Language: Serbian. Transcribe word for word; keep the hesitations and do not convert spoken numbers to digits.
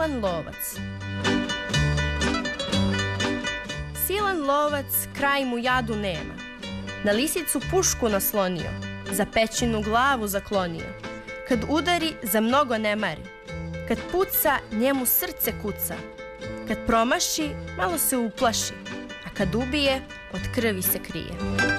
Silan lovac. Silan lovac kraj mu jadu nema. Na lisicu pušku naslonio, za pećinu glavu zaklonio. Kad udari, za mnogo ne mari. Kad puca, njemu srce kuca. Kad promaši, malo se uplaši. A kad ubije, od krvi se krije.